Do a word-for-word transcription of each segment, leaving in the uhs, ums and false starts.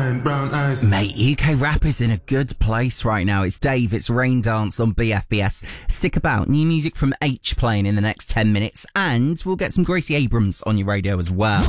iron brown eyes. Mate, U K rap is in a good place right now. It's Dave, it's Rain Dance on B F B S. Stick about, new music from H playing in the next ten minutes, and we'll get some Gracie Abrams on your radio as well.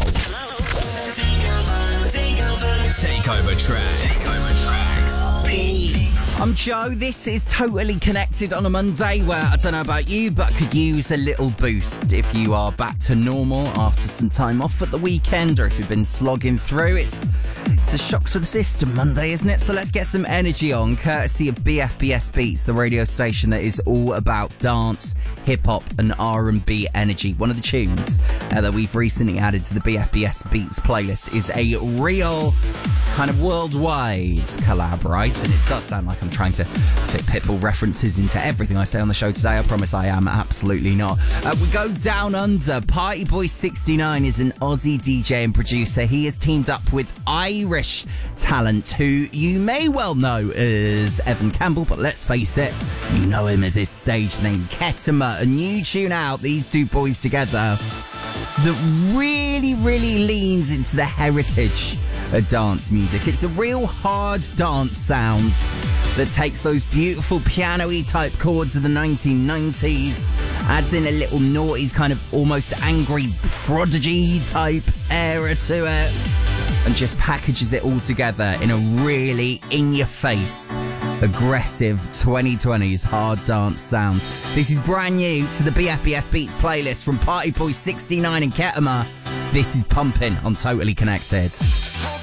Takeover tracks. Takeover tracks. B. I'm Joe. This is Totally Connected on a Monday where, I don't know about you, but could use a little boost if you are back to normal after some time off at the weekend, or if you've been slogging through. It's it's a shock to the system Monday, isn't it? So let's get some energy on, courtesy of B F B S Beats, the radio station that is all about dance, hip-hop and R and B energy. One of the tunes uh, that we've recently added to the B F B S Beats playlist is a real kind of worldwide collab, right? And it does sound like I'm trying to fit Pitbull references into everything I say on the show today. I promise I am absolutely not. Uh, we go down under. Party Boy sixty-nine is an Aussie D J and producer. He has teamed up with Irish talent who you may well know as Evan Campbell, but let's face it, you know him as his stage name Ketama. A new tune out, these two boys together, that really, really leans into the heritage of dance music. It's a real hard dance sound that takes those beautiful piano-y type chords of the nineteen nineties, adds in a little noughties kind of almost angry prodigy type era to it, and just packages it all together in a really in-your-face, aggressive twenty twenties hard dance sound. This is brand new to the B F B S Beats playlist from Party Boy sixty-nine and Ketama. This is Pumping on Totally Connected.